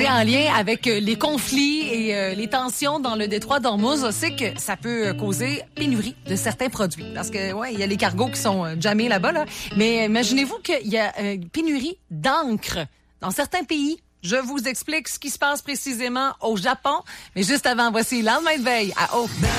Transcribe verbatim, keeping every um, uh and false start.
en lien avec les conflits et euh, les tensions dans le détroit d'Ormuz, on sait que ça peut causer pénurie de certains produits. Parce que, ouais, il y a les cargos qui sont euh, jammés là-bas, là. Mais imaginez-vous qu'il y a euh, pénurie d'encre dans certains pays. Je vous explique ce qui se passe précisément au Japon. Mais juste avant, voici Lendemain de veille à O.